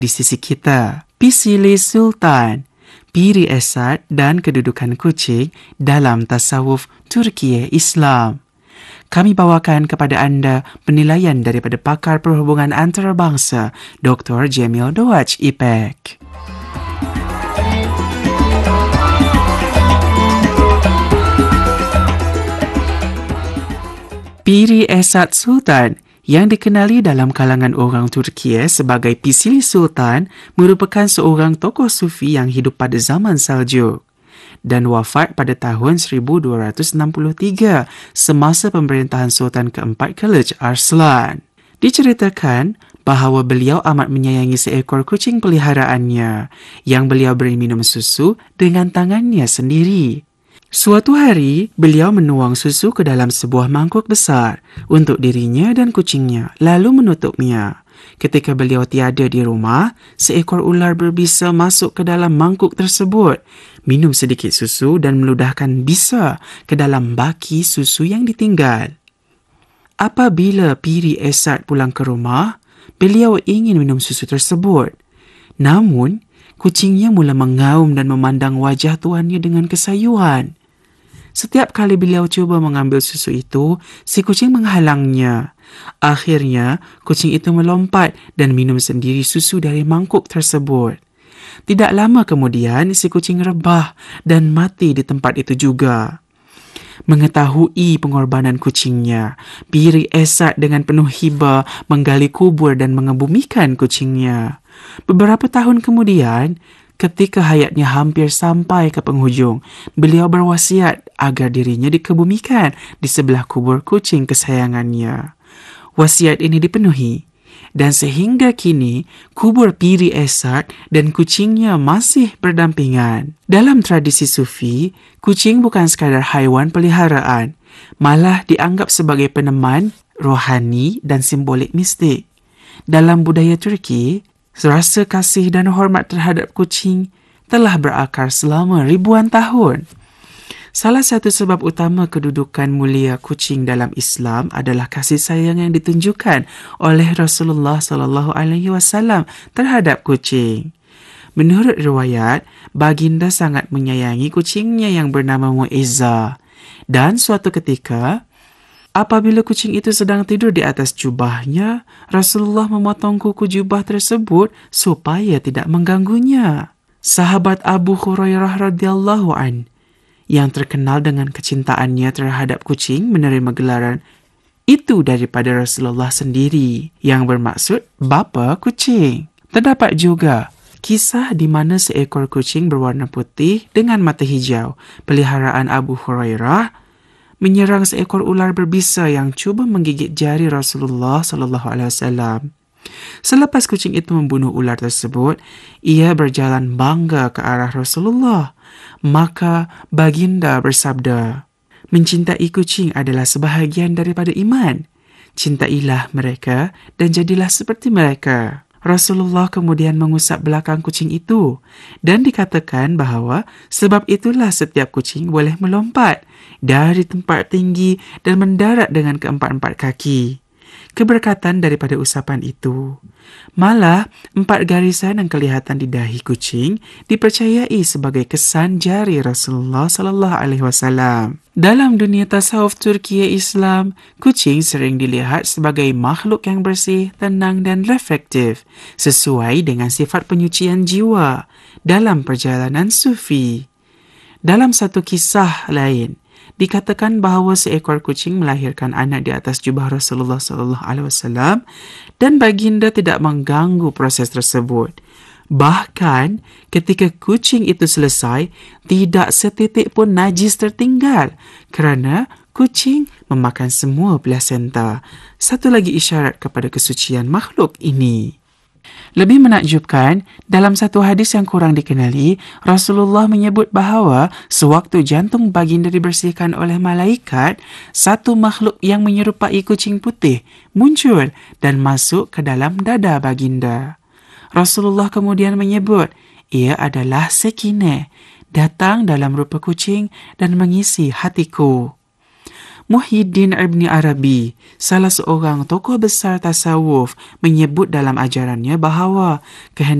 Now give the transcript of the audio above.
Di sisi kita, Pisili Sultan, Piri Esad dan kedudukan kucing dalam tasawuf Turkiye Islam. Kami bawakan kepada anda penilaian daripada pakar perhubungan antarabangsa, Dr. Jamil Dawaj IPEK. Piri Esad Sultan, yang dikenali dalam kalangan orang Turkiye sebagai Pisili Sultan, merupakan seorang tokoh sufi yang hidup pada zaman Seljuk dan wafat pada tahun 1263 semasa pemerintahan Sultan keempat Kılıç Arslan. Diceritakan bahawa beliau amat menyayangi seekor kucing peliharaannya yang beliau beri minum susu dengan tangannya sendiri. Suatu hari, beliau menuang susu ke dalam sebuah mangkuk besar untuk dirinya dan kucingnya, lalu menutupnya. Ketika beliau tiada di rumah, seekor ular berbisa masuk ke dalam mangkuk tersebut, minum sedikit susu dan meludahkan bisa ke dalam baki susu yang ditinggal. Apabila Piri Esad pulang ke rumah, beliau ingin minum susu tersebut. Namun, kucingnya mula mengaum dan memandang wajah tuannya dengan kesayuan. Setiap kali beliau cuba mengambil susu itu, si kucing menghalangnya. Akhirnya, kucing itu melompat dan minum sendiri susu dari mangkuk tersebut. Tidak lama kemudian, si kucing rebah dan mati di tempat itu juga. Mengetahui pengorbanan kucingnya, Piri Esad dengan penuh hiba menggali kubur dan mengebumikan kucingnya. Beberapa tahun kemudian, ketika hayatnya hampir sampai ke penghujung, beliau berwasiat agar dirinya dikebumikan di sebelah kubur kucing kesayangannya. Wasiat ini dipenuhi, dan sehingga kini kubur Piri Esad dan kucingnya masih berdampingan. Dalam tradisi Sufi, kucing bukan sekadar haiwan peliharaan, malah dianggap sebagai peneman rohani dan simbolik mistik. Dalam budaya Turki, rasa kasih dan hormat terhadap kucing telah berakar selama ribuan tahun. Salah satu sebab utama kedudukan mulia kucing dalam Islam adalah kasih sayang yang ditunjukkan oleh Rasulullah SAW terhadap kucing. Menurut riwayat, baginda sangat menyayangi kucingnya yang bernama Muizzah. Dan suatu ketika, apabila kucing itu sedang tidur di atas jubahnya, Rasulullah memotong kuku jubah tersebut supaya tidak mengganggunya. Sahabat Abu Hurairah radhiyallahu an, yang terkenal dengan kecintaannya terhadap kucing, menerima gelaran itu daripada Rasulullah sendiri, yang bermaksud bapa kucing. Terdapat juga kisah di mana seekor kucing berwarna putih dengan mata hijau, peliharaan Abu Hurairah, menyerang seekor ular berbisa yang cuba menggigit jari Rasulullah SAW. Selepas kucing itu membunuh ular tersebut, ia berjalan bangga ke arah Rasulullah. Maka baginda bersabda, "Mencintai kucing adalah sebahagian daripada iman. Cintailah mereka dan jadilah seperti mereka." Rasulullah kemudian mengusap belakang kucing itu dan dikatakan bahawa sebab itulah setiap kucing boleh melompat dari tempat tinggi dan mendarat dengan keempat-empat kaki. Keberkatan daripada usapan itu. Malah, 4 garisan yang kelihatan di dahi kucing dipercayai sebagai kesan jari Rasulullah SAW. Dalam dunia tasawuf Turkiye Islam, kucing sering dilihat sebagai makhluk yang bersih, tenang dan reflektif, sesuai dengan sifat penyucian jiwa dalam perjalanan sufi. Dalam satu kisah lain, dikatakan bahawa seekor kucing melahirkan anak di atas jubah Rasulullah SAW dan baginda tidak mengganggu proses tersebut. Bahkan ketika kucing itu selesai, tidak setitik pun najis tertinggal kerana kucing memakan semua plasenta. Satu lagi isyarat kepada kesucian makhluk ini. Lebih menakjubkan, dalam satu hadis yang kurang dikenali, Rasulullah menyebut bahawa sewaktu jantung baginda dibersihkan oleh malaikat, satu makhluk yang menyerupai kucing putih muncul dan masuk ke dalam dada baginda. Rasulullah kemudian menyebut, ia adalah Sekineh, datang dalam rupa kucing dan mengisi hatiku. Muhyiddin Ibn Arabi, salah seorang tokoh besar tasawuf, menyebut dalam ajarannya bahawa